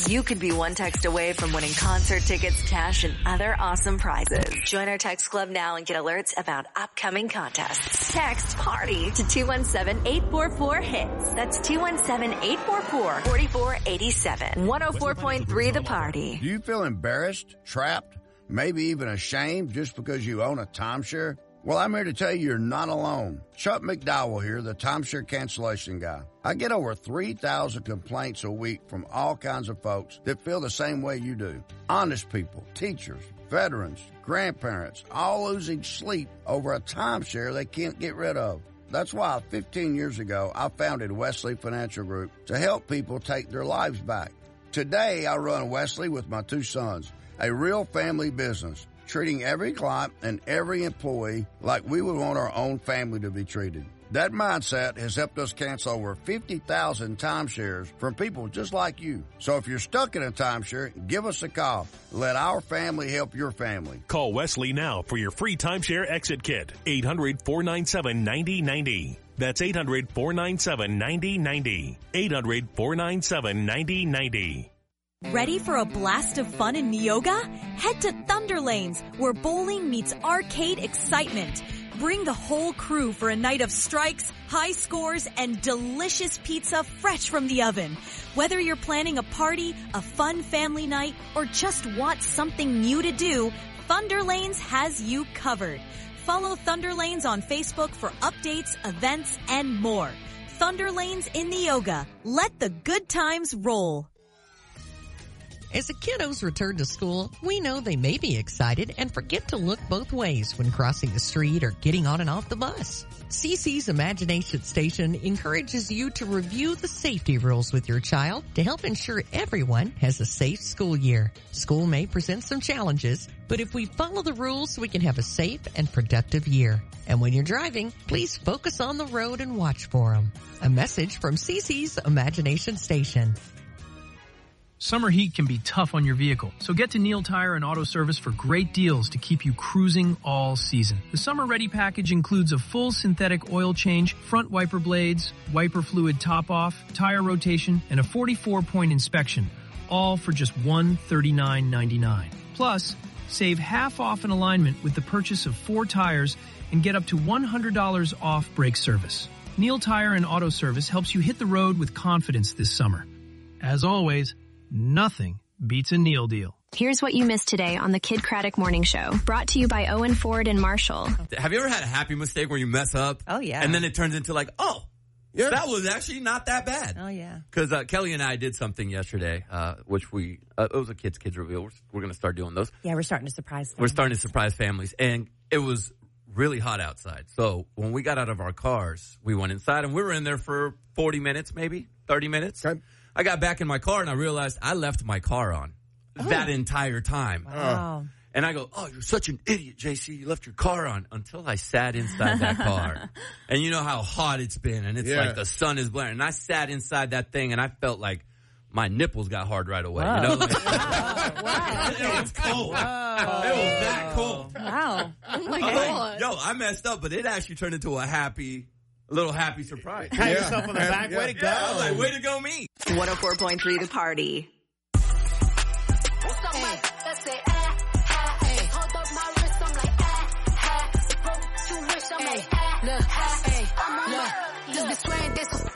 You could be one text away from winning concert tickets, cash, and other awesome prizes. Join our text club now and get alerts about upcoming contests. Text PARTY to 217-844-HITS. That's 217-844-4487. 104.3 The Party. Do you feel embarrassed, trapped, maybe even ashamed just because you own a timeshare? Well, I'm here to tell you you're not alone. Chuck McDowell here, the timeshare cancellation guy. I get over 3,000 complaints a week from all kinds of folks that feel the same way you do. Honest people, teachers, veterans, grandparents, all losing sleep over a timeshare they can't get rid of. That's why 15 years ago, I founded Wesley Financial Group to help people take their lives back. Today, I run Wesley with my two sons, a real family business, treating every client and every employee like we would want our own family to be treated. That mindset has helped us cancel over 50,000 timeshares from people just like you. So if you're stuck in a timeshare, give us a call. Let our family help your family. Call Wesley now for your free timeshare exit kit. 800-497-9090. That's 800-497-9090. 800-497-9090. Ready for a blast of fun in Neoga? Head to Thunder Lanes, where bowling meets arcade excitement. Bring the whole crew for a night of strikes, high scores, and delicious pizza fresh from the oven. Whether you're planning a party, a fun family night, or just want something new to do, Thunder Lanes has you covered. Follow Thunder Lanes on Facebook for updates, events, and more. Thunder Lanes in Neoga. Let the good times roll. As the kiddos return to school, we know they may be excited and forget to look both ways when crossing the street or getting on and off the bus. CC's Imagination Station encourages you to review the safety rules with your child to help ensure everyone has a safe school year. School may present some challenges, but if we follow the rules, we can have a safe and productive year. And when you're driving, please focus on the road and watch for them. A message from CC's Imagination Station. Summer heat can be tough on your vehicle, so get to Neil Tire and Auto Service for great deals to keep you cruising all season. The Summer Ready package includes a full synthetic oil change, front wiper blades, wiper fluid top-off, tire rotation, and a 44-point inspection, all for just $139.99. Plus, save half off an alignment with the purchase of 4 tires and get up to $100 off brake service. Neil Tire and Auto Service helps you hit the road with confidence this summer. As always, nothing beats a Neil deal. Here's what you missed today on the Kid Craddock Morning Show. Brought to you by Owen Ford and Marshall. Have you ever had a happy mistake where you mess up? Oh, yeah. And then it turns into like, oh, yeah, that was actually not that bad. Oh, yeah. Because Kelly and I did something yesterday, which it was a kids reveal. We're going to start doing those. Yeah, we're starting to surprise families. We're starting to surprise families. And it was really hot outside. So when we got out of our cars, we went inside and we were in there for 40 minutes, maybe 30 minutes. Okay. I got back in my car and I realized I left my car on that entire time. Wow. And I go, oh, you're such an idiot, JC. You left your car on, until I sat inside that car. And you know how hot it's been. And it's like the sun is blaring. And I sat inside that thing and I felt like my nipples got hard right away. Whoa. You know? Wow. It was cold. Whoa. It was that cold. Wow. Oh, my God. Yo, I messed up, but it actually turned into a little happy surprise. Pat yourself on the back. Way to go. I was like, way to go me. 104.3 The Party. Look, this be swearing this was